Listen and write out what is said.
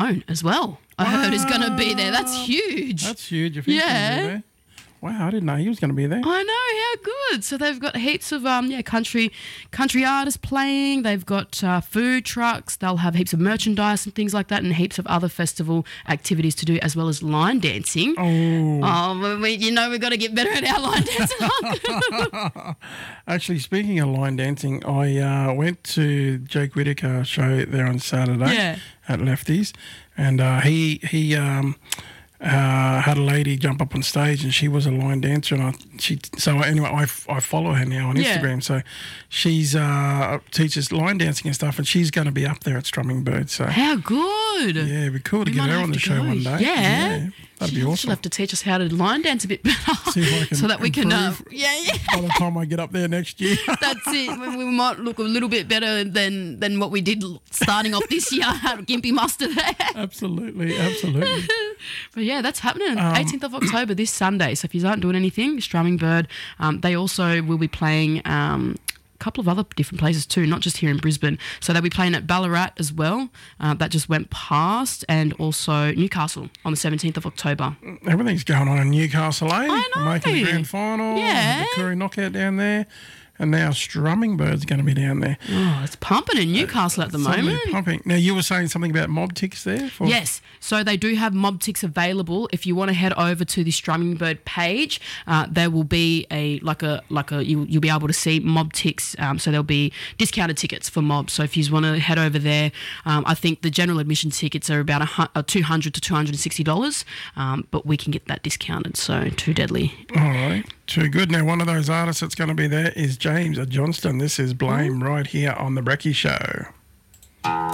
Stone as well. I heard is going to be there. That's huge. That's huge. If he's going to be there. Wow, I didn't know he was going to be there. I know, how good. So they've got heaps of country artists playing. They've got food trucks. They'll have heaps of merchandise and things like that, and heaps of other festival activities to do, as well as line dancing. We've got to get better at our line dancing. Actually, speaking of line dancing, I went to Jake Whittaker show there on Saturday at Lefties, and he had a lady jump up on stage, and she was a line dancer, and I follow her now on Instagram. So she's teaches line dancing and stuff, and she's going to be up there at Strumming Bird. So how good! Yeah, it'd be cool to get her on the show one day. Yeah, that'd be awesome. She'll have to teach us how to line dance a bit better, so that we can. By the time I get up there next year, that's it. We might look a little bit better than what we did starting off this year at Gympie Muster there. Absolutely. But yeah, that's happening 18th of October this Sunday. So if you aren't doing anything, Strumming Bird, they also will be playing a couple of other different places too, not just here in Brisbane. So they'll be playing at Ballarat as well. That just went past, and also Newcastle on the 17th of October. Everything's going on in Newcastle, eh? I know. Making the grand final. Yeah. The Koori Knockout down there. And now Strumming Bird's going to be down there. Oh, it's pumping in Newcastle at the moment. Pumping. Now, you were saying something about mob ticks there? Yes. So they do have mob ticks available. If you want to head over to the Strumming Bird page, there will be you'll be able to see mob ticks. So there'll be discounted tickets for mobs. So if you want to head over there, I think the general admission tickets are about $200 to $260, but we can get that discounted. So too deadly. All right. Too good. Now, one of those artists that's going to be there is James at Johnston. This is Blame right here on The Brekkie Show.